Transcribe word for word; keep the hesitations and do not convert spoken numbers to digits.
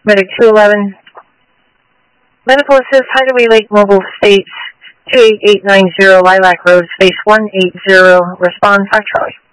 Medic two eleven. Medical Assist, Hideaway Lake Mobile States, two eight eight nine zero Lilac Road, space one eight zero. Respond, five Charlie.